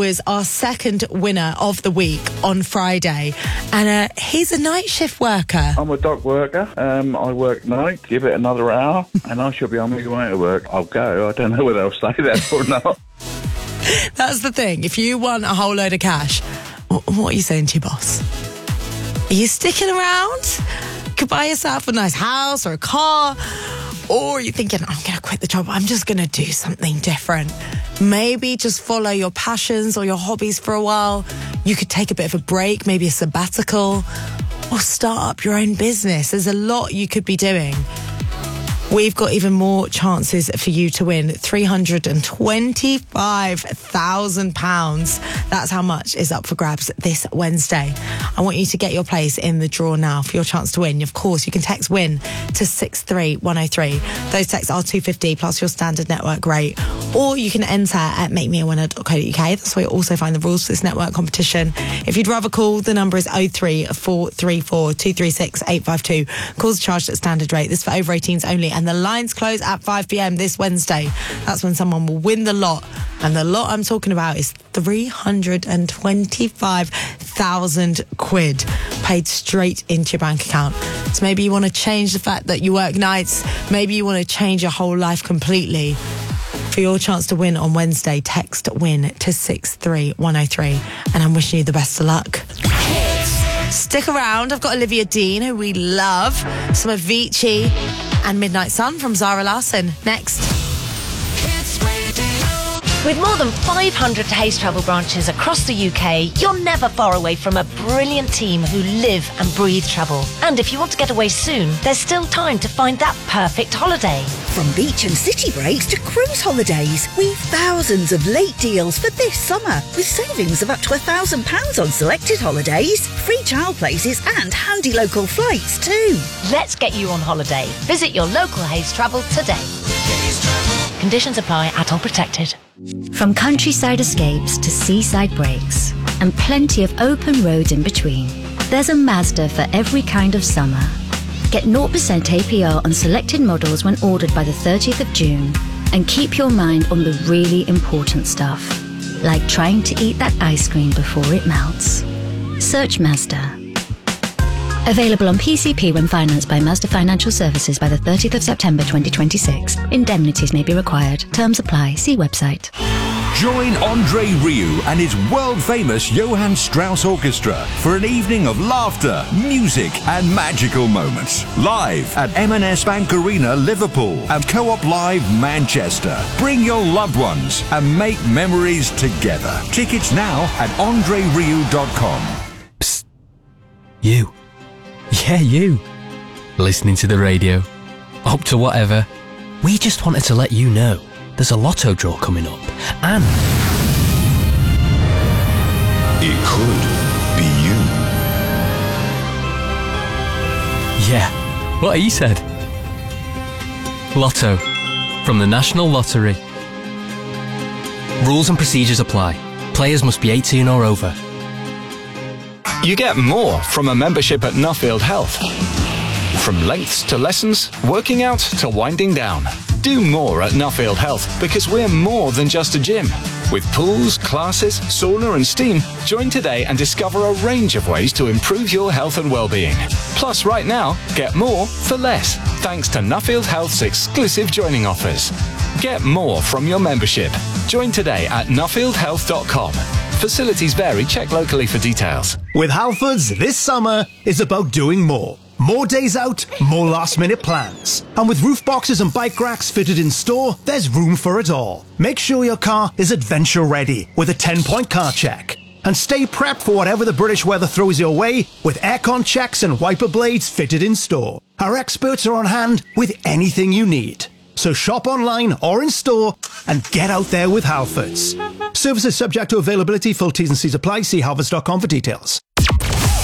Was our second winner of the week on Friday, and he's a night shift worker. I'm a dock worker. I work night. Give it another hour and I shall be on my way to work. I'll go. I don't know whether I'll stay there or not. That's the thing. If you want a whole load of cash, what are you saying to your boss? Are you sticking around? You could buy yourself a nice house or a car. Or are you thinking, I'm going to quit the job, I'm just going to do something different? Maybe just follow your passions or your hobbies for a while. You could take a bit of a break, maybe a sabbatical, or start up your own business. There's a lot you could be doing. We've got even more chances for you to win. £325,000. That's how much is up for grabs this Wednesday. I want you to get your place in the draw now for your chance to win. Of course, you can text WIN to 63103. Those texts are £250 plus your standard network rate. Or you can enter at makemeawinner.co.uk. That's where you'll also find the rules for this network competition. If you'd rather call, the number is 03434 236 852. Calls are charged at standard rate. This is for over 18s only. And the lines close at 5 p.m. this Wednesday. That's when someone will win the lot. And the lot I'm talking about is £325,000 paid straight into your bank account. So maybe you want to change the fact that you work nights. Maybe you want to change your whole life completely. For your chance to win on Wednesday, text WIN to 63103. And I'm wishing you the best of luck. Stick around. I've got Olivia Dean, who we love. Some Avicii and Midnight Sun from Zara Larsson. Next. With more than 500 Hays Travel branches across the UK, you're never far away from a brilliant team who live and breathe travel. And if you want to get away soon, there's still time to find that perfect holiday. From beach and city breaks to cruise holidays, we've thousands of late deals for this summer, with savings of up to £1,000 on selected holidays, free child places and handy local flights too. Let's get you on holiday. Visit your local Hays Travel today. Conditions apply, at all protected. From countryside escapes to seaside breaks, and plenty of open roads in between, there's a Mazda for every kind of summer. Get 0% APR on selected models when ordered by the 30th of June, and keep your mind on the really important stuff, like trying to eat that ice cream before it melts. Search Mazda. Available on PCP when financed by Mazda Financial Services by the 30th of September 2026. Indemnities may be required. Terms apply. See website. Join Andre Rieu and his world-famous Johann Strauss Orchestra for an evening of laughter, music and magical moments. Live at M&S Bank Arena, Liverpool and Co-op Live, Manchester. Bring your loved ones and make memories together. Tickets now at andrerieu.com. Psst. You. Yeah, you. Listening to the radio. Up to whatever. We just wanted to let you know there's a lotto draw coming up. And it could be you. Yeah, what he said. Lotto. From the National Lottery. Rules and procedures apply. Players must be 18 or over. You get more from a membership at Nuffield Health. From lengths to lessons, working out to winding down. Do more at Nuffield Health because we're more than just a gym. With pools, classes, sauna and steam, join today and discover a range of ways to improve your health and well-being. Plus, right now, get more for less, thanks to Nuffield Health's exclusive joining offers. Get more from your membership. Join today at nuffieldhealth.com. Facilities vary. Check locally for details. With Halfords, this summer is about doing more. More days out, more last-minute plans. And with roof boxes and bike racks fitted in store, there's room for it all. Make sure your car is adventure-ready with a 10-point car check. And stay prepped for whatever the British weather throws your way with aircon checks and wiper blades fitted in store. Our experts are on hand with anything you need. So shop online or in store and get out there with Halfords. Services subject to availability. Full T's and C's apply. See halfords.com for details.